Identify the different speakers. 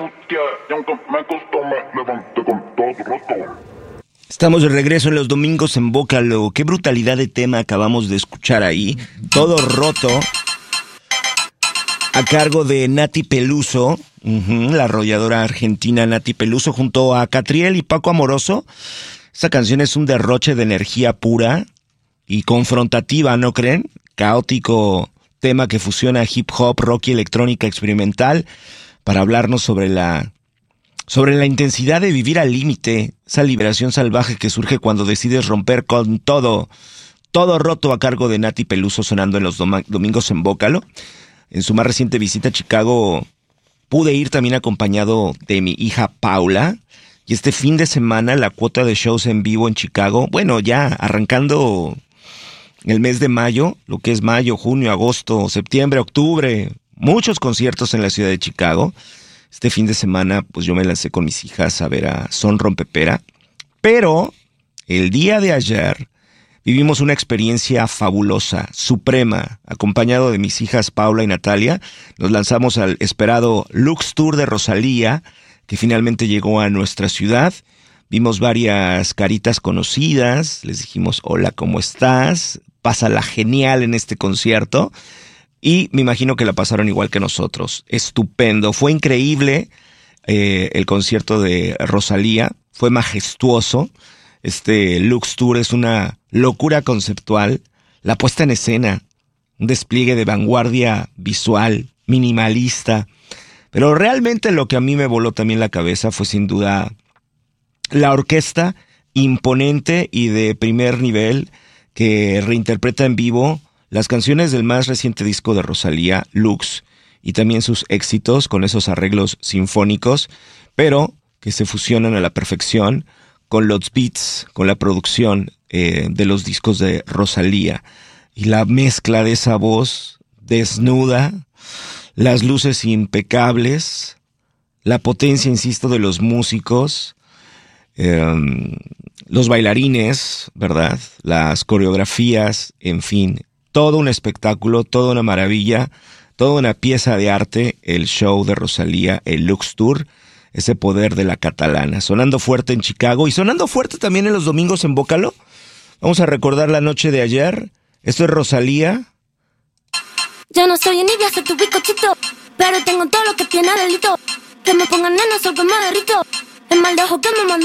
Speaker 1: sucia y aunque me costó me levanté con todo roto.
Speaker 2: Estamos de regreso en los domingos en Bócalo. Qué brutalidad de tema acabamos de escuchar ahí. Todo roto. A cargo de Nati Peluso, la arrolladora argentina Nati Peluso, junto a Catriel y Paco Amoroso. Esta canción es un derroche de energía pura y confrontativa, ¿no creen? Caótico tema que fusiona hip hop, rock y electrónica experimental para hablarnos sobre la intensidad de vivir al límite, esa liberación salvaje que surge cuando decides romper con todo roto, a cargo de Nati Peluso, sonando en los domingos en Bócalo. En su más reciente visita a Chicago pude ir también acompañado de mi hija Paula, y este fin de semana la cuota de shows en vivo en Chicago, bueno, ya arrancando el mes de mayo, lo que es mayo, junio, agosto, septiembre, octubre, muchos conciertos en la ciudad de Chicago. Este fin de semana pues yo me lancé con mis hijas a ver a Son Rompepera, pero el día de ayer vivimos una experiencia fabulosa, suprema. Acompañado de mis hijas Paula y Natalia, nos lanzamos al esperado Lux Tour de Rosalía, que finalmente llegó a nuestra ciudad. Vimos varias caritas conocidas, les dijimos hola, ¿cómo estás? Pásala genial en este concierto. Y me imagino que la pasaron igual que nosotros. Estupendo, fue increíble el concierto de Rosalía, fue majestuoso. Este Lux Tour es una locura conceptual, la puesta en escena, un despliegue de vanguardia visual, minimalista. Pero realmente lo que a mí me voló también la cabeza fue sin duda la orquesta imponente y de primer nivel que reinterpreta en vivo las canciones del más reciente disco de Rosalía, Lux, y también sus éxitos con esos arreglos sinfónicos, pero que se fusionan a la perfección con los beats, con la producción de los discos de Rosalía. Y la mezcla de esa voz desnuda, las luces impecables, la potencia, insisto, de los músicos, los bailarines, ¿verdad? Las coreografías, en fin, todo un espectáculo, toda una maravilla, toda una pieza de arte, el show de Rosalía, el Lux Tour, ese poder de la catalana, sonando fuerte en Chicago y sonando fuerte también en los domingos en Bócalo. Vamos a recordar la noche de ayer. Esto es Rosalía.
Speaker 3: Yo no soy envidia, soy tu bizcochito, pero tengo todo lo que tiene delito. Que me pongan nena, soy que me derrito. El mal de ojo que me manda